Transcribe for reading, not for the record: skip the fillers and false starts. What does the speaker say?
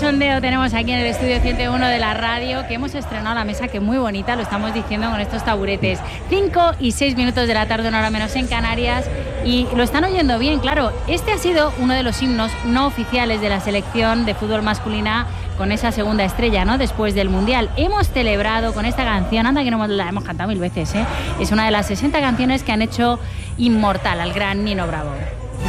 cachondeo tenemos aquí en el estudio 101 de la radio, que hemos estrenado la mesa, que muy bonita, lo estamos diciendo con estos taburetes. 5 y 6 minutos de la tarde, una hora menos en Canarias, y lo están oyendo bien, claro. Este ha sido uno de los himnos no oficiales de la selección de fútbol masculina, con esa segunda estrella, ¿no?, después del Mundial. Hemos celebrado con esta canción, anda que no la hemos cantado 1000 veces, ¿eh? Es una de las 60 canciones que han hecho inmortal al gran Nino Bravo.